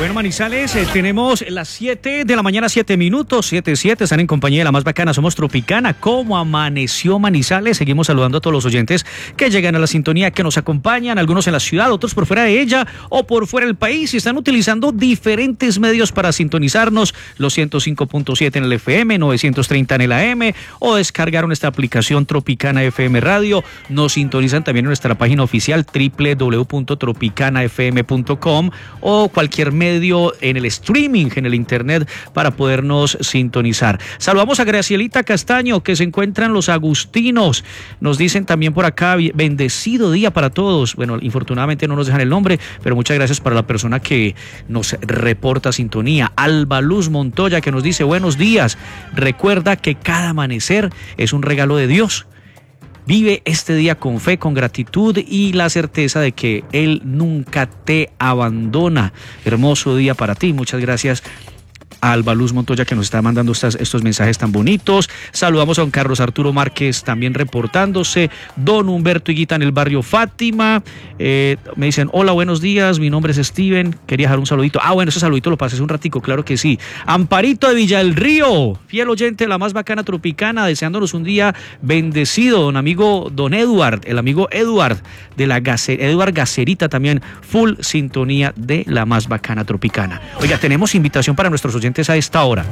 Bueno, Manizales, tenemos las 7 de la mañana, 7 minutos, 7:07, están en compañía de la más bacana, somos Tropicana. ¿Cómo amaneció Manizales? Seguimos saludando a todos los oyentes que llegan a la sintonía, que nos acompañan, algunos en la ciudad, otros por fuera de ella o por fuera del país, y están utilizando diferentes medios para sintonizarnos, los 105.7 en el FM, 930 en el AM, o descargaron esta aplicación Tropicana FM Radio. Nos sintonizan también en nuestra página oficial www.tropicanafm.com o cualquier medio en el streaming, en el internet, para podernos sintonizar. Saludamos a Gracielita Castaño, que se encuentra en Los Agustinos. Nos dicen también por acá, bendecido día para todos. Bueno, infortunadamente no nos dejan el nombre, pero muchas gracias para la persona que nos reporta sintonía. Alba Luz Montoya, que nos dice buenos días. Recuerda que cada amanecer es un regalo de Dios. Vive este día con fe, con gratitud y la certeza de que Él nunca te abandona. Hermoso día para ti. Muchas gracias a Alba Luz Montoya, que nos está mandando estos mensajes tan bonitos. Saludamos a don Carlos Arturo Márquez también reportándose. Don Humberto Higuita en el barrio Fátima. Me dicen, hola, buenos días, mi nombre es Steven. Quería dejar un saludito. Bueno, ese saludito lo pasé hace un ratico, claro que sí. Amparito de Villa del Río, fiel oyente de la más bacana Tropicana, deseándonos un día bendecido. Don Eduard, el amigo Eduard de la Eduard Gacerita, también full sintonía de la más bacana Tropicana. Oiga, tenemos invitación para nuestros oyentes a esta hora.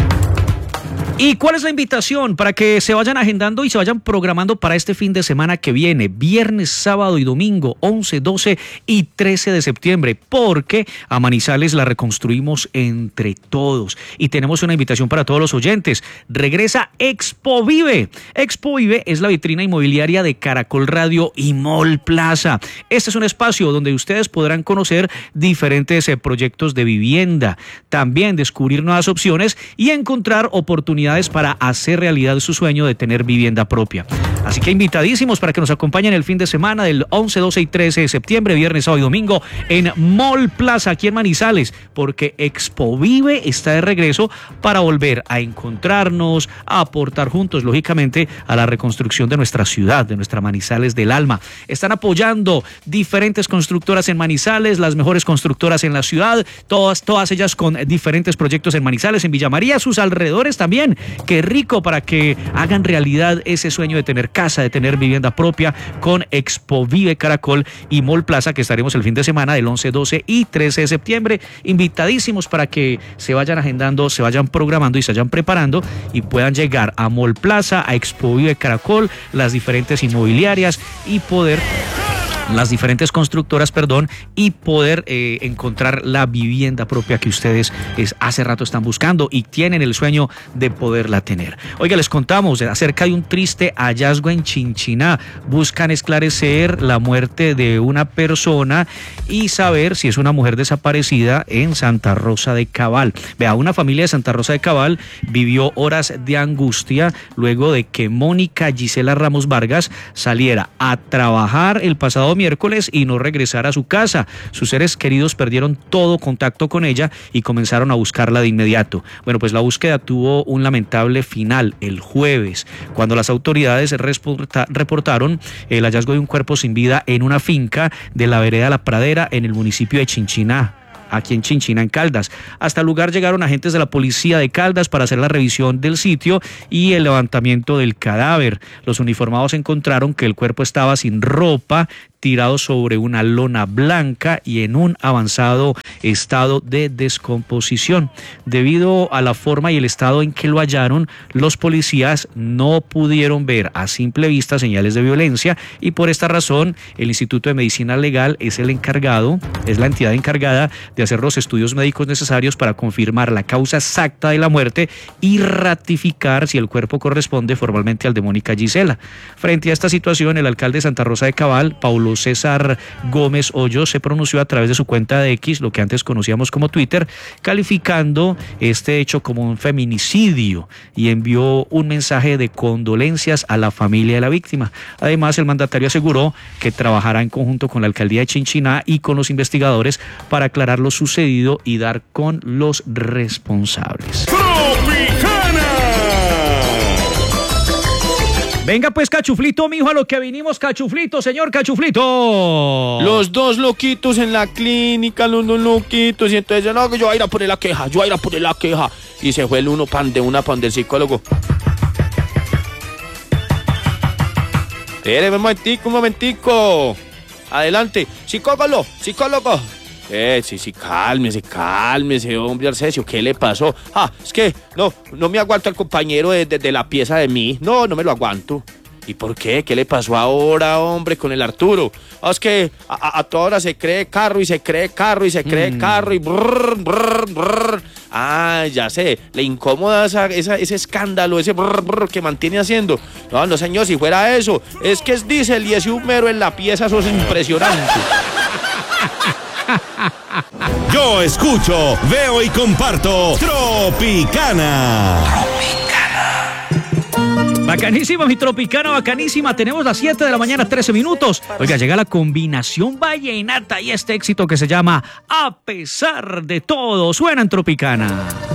¿Y cuál es la invitación? Para que se vayan agendando y se vayan programando para este fin de semana que viene, viernes, sábado y domingo, 11, 12 y 13 de septiembre, porque a Manizales la reconstruimos entre todos. Y tenemos una invitación para todos los oyentes. Regresa Expo Vive. Expo Vive es la vitrina inmobiliaria de Caracol Radio y Mall Plaza. Este es un espacio donde ustedes podrán conocer diferentes proyectos de vivienda, también descubrir nuevas opciones y encontrar oportunidades para hacer realidad su sueño de tener vivienda propia. Así que invitadísimos para que nos acompañen el fin de semana del 11, 12 y 13 de septiembre, viernes, sábado y domingo en Mall Plaza, aquí en Manizales, porque Expo Vive está de regreso para volver a encontrarnos, a aportar juntos, lógicamente, a la reconstrucción de nuestra ciudad, de nuestra Manizales del alma. Están apoyando diferentes constructoras en Manizales, las mejores constructoras en la ciudad, todas ellas con diferentes proyectos en Manizales, en Villa María, sus alrededores también. Qué rico para que hagan realidad ese sueño de tener casa, de tener vivienda propia con Expo Vive Caracol y Mall Plaza, que estaremos el fin de semana del 11, 12 y 13 de septiembre. Invitadísimos para que se vayan agendando, se vayan programando y se vayan preparando y puedan llegar a Mall Plaza, a Expo Vive Caracol, las diferentes inmobiliarias y poder... las diferentes constructoras, y poder encontrar la vivienda propia que ustedes hace rato están buscando y tienen el sueño de poderla tener. Oiga, les contamos acerca de un triste hallazgo en Chinchiná. Buscan esclarecer la muerte de una persona y saber si es una mujer desaparecida en Santa Rosa de Cabal. Vea, una familia de Santa Rosa de Cabal vivió horas de angustia luego de que Mónica Gisela Ramos Vargas saliera a trabajar el pasado miércoles y no regresara a su casa. Sus seres queridos perdieron todo contacto con ella y comenzaron a buscarla de inmediato. Bueno, pues la búsqueda tuvo un lamentable final el jueves, cuando las autoridades reportaron el hallazgo de un cuerpo sin vida en una finca de la vereda La Pradera en el municipio de Chinchiná, aquí en Chinchiná, en Caldas. Hasta el lugar llegaron agentes de la policía de Caldas para hacer la revisión del sitio y el levantamiento del cadáver. Los uniformados encontraron que el cuerpo estaba sin ropa, tirado sobre una lona blanca y en un avanzado estado de descomposición. Debido a la forma y el estado en que lo hallaron, los policías no pudieron ver a simple vista señales de violencia y por esta razón el Instituto de Medicina Legal es la entidad encargada de hacer los estudios médicos necesarios para confirmar la causa exacta de la muerte y ratificar si el cuerpo corresponde formalmente al de Mónica Gisela. Frente a esta situación, el alcalde de Santa Rosa de Cabal, Paulo César Gómez Hoyos, se pronunció a través de su cuenta de X, lo que antes conocíamos como Twitter, calificando este hecho como un feminicidio y envió un mensaje de condolencias a la familia de la víctima. Además, el mandatario aseguró que trabajará en conjunto con la alcaldía de Chinchiná y con los investigadores para aclarar lo sucedido y dar con los responsables. Venga pues, Cachuflito, mijo, a lo que vinimos, Cachuflito, señor Cachuflito. Los dos loquitos en la clínica, los dos loquitos. Y entonces, no, yo voy a ir a poner la queja, Y se fue el uno pan del psicólogo. Espere, un momentico. Adelante, psicólogo. Sí, cálmese, hombre Arcesio, ¿qué le pasó? Es que no me aguanto al compañero de la pieza de mí, no me lo aguanto. ¿Y por qué? ¿Qué le pasó ahora, hombre, con el Arturo? Es que a toda hora se cree carro y brrr. Ya sé, le incomoda ese escándalo, ese brrr que mantiene haciendo. No, señor, si fuera eso, es que es diésel y ese humero en la pieza, eso es impresionante. Yo escucho, veo y comparto Tropicana. Bacanísima, mi Tropicana, bacanísima. Tenemos las 7 de la mañana, 13 minutos. Oiga, llega la combinación vallenata y este éxito que se llama A Pesar de Todo. Suena en Tropicana.